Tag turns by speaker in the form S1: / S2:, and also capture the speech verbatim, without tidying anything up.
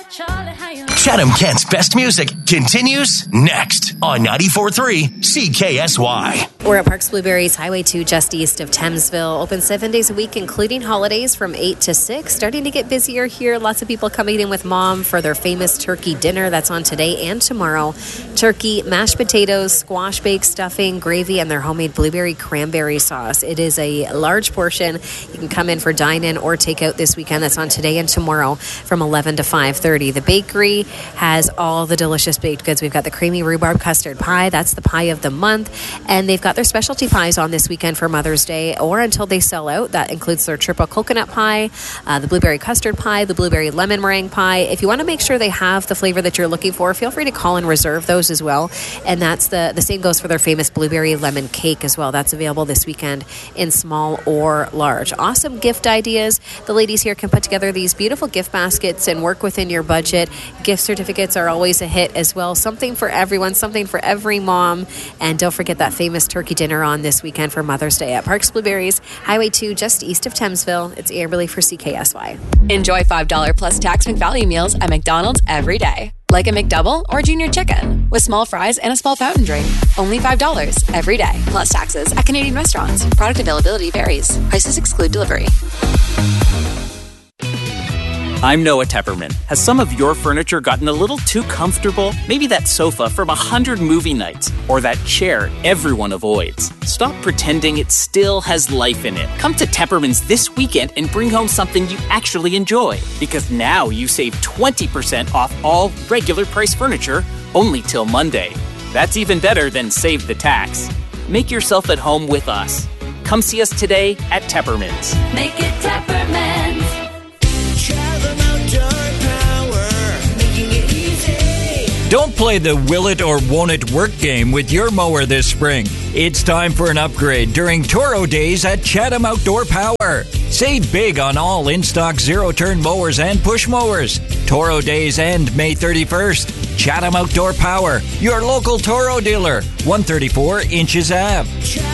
S1: Chatham Kent's best music continues next on ninety-four point three C K S Y.
S2: We're at Parks Blueberries, Highway two, just east of Thamesville. Open seven days a week, including holidays from eight to six. Starting to get busier here. Lots of people coming in with mom for their famous turkey dinner. That's on today and tomorrow. Turkey, mashed potatoes, squash baked stuffing, gravy, and their homemade blueberry cranberry sauce. It is a large portion. You can come in for dine-in or takeout this weekend. That's on today and tomorrow from eleven to five thirty. The bakery has all the delicious baked goods. We've got the creamy rhubarb custard pie. That's the pie of the month. And they've got their specialty pies on this weekend for Mother's Day or until they sell out. That includes their triple coconut pie, uh, the blueberry custard pie, the blueberry lemon meringue pie. If you want to make sure they have the flavor that you're looking for, feel free to call and reserve those as well. And that's the, the same goes for their famous blueberry lemon cake as well. That's available this weekend in small or large. Awesome gift ideas. The ladies here can put together these beautiful gift baskets and work within your budget. Gift certificates are always a hit as well. Something for everyone, something for every mom. And don't forget that famous turkey dinner on this weekend for Mother's Day at Parks Blueberries, Highway two, just east of Thamesville. It's Amberley for C K S Y.
S3: Enjoy five dollars plus tax McValue meals at McDonald's every day. Like a McDouble or junior chicken with small fries and a small fountain drink. Only five dollars every day, plus taxes at Canadian restaurants. Product availability varies. Prices exclude delivery.
S4: I'm Noah Tepperman. Has some of your furniture gotten a little too comfortable? Maybe that sofa from a hundred movie nights, or that chair everyone avoids. Stop pretending it still has life in it. Come to Tepperman's this weekend and bring home something you actually enjoy. Because now you save twenty percent off all regular price furniture, only till Monday. That's even better than save the tax. Make yourself at home with us. Come see us today at Tepperman's.
S5: Make it Tepperman's.
S6: Don't play the will it or won't it work game with your mower this spring. It's time for an upgrade during Toro Days at Chatham Outdoor Power. Save big on all in-stock zero-turn mowers and push mowers. Toro Days end May thirty-first. Chatham Outdoor Power, your local Toro dealer, one thirty-four Inches Ave.